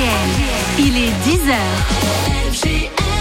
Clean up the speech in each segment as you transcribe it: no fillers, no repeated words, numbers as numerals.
Il est 10h.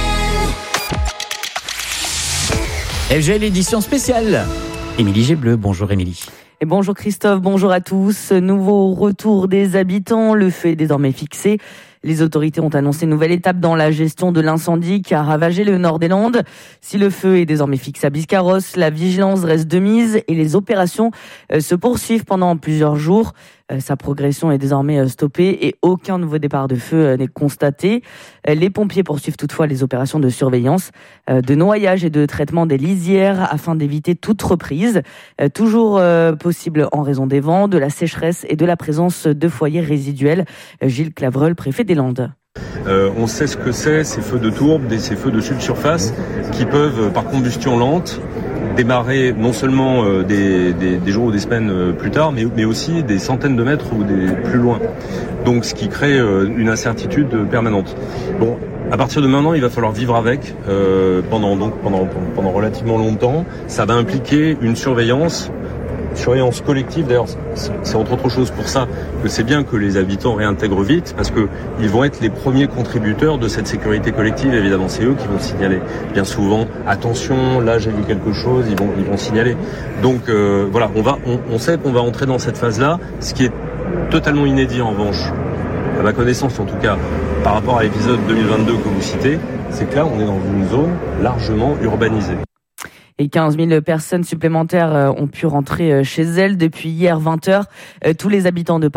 FGL édition spéciale. Émilie Gébleu, bonjour Émilie. Et bonjour Christophe, bonjour à tous. Nouveau retour des habitants, le feu est désormais fixé. Les autorités ont annoncé une nouvelle étape dans la gestion de l'incendie qui a ravagé le nord des Landes. Si le feu est désormais fixé à Biscarrosse, la vigilance reste de mise et les opérations se poursuivent pendant plusieurs jours. Sa progression est désormais stoppée et aucun nouveau départ de feu n'est constaté. Les pompiers poursuivent toutefois les opérations de surveillance, de noyage et de traitement des lisières afin d'éviter toute reprise. Toujours possible en raison des vents, de la sécheresse et de la présence de foyers résiduels. Gilles Clavreul, préfet des Landes. On sait ce que c'est, ces feux de tourbe, ces feux de subsurface qui peuvent, par combustion lente, démarrer non seulement des jours ou des semaines plus tard, mais aussi des centaines de mètres ou des plus loin. Donc ce qui crée une incertitude permanente. Bon, à partir de maintenant, il va falloir vivre avec pendant relativement longtemps. Ça va impliquer une surveillance collective. D'ailleurs, c'est entre autres choses pour ça que c'est bien que les habitants réintègrent vite, parce que ils vont être les premiers contributeurs de cette sécurité collective. Évidemment, c'est eux qui vont signaler. Bien souvent, attention, là j'ai vu quelque chose, ils vont signaler. Donc voilà, on sait qu'on va entrer dans cette phase-là. Ce qui est totalement inédit en revanche, à ma connaissance en tout cas, par rapport à l'épisode 2022 que vous citez, c'est que là on est dans une zone largement urbanisée. Et 15 000 personnes supplémentaires ont pu rentrer chez elles depuis hier 20h. Tous les habitants de